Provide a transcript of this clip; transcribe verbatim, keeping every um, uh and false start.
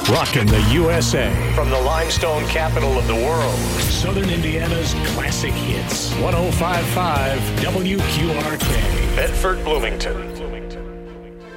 Rockin' the U S A. From the limestone capital of the world. Southern Indiana's classic hits. one oh five point five W Q R K. Bedford, Bloomington.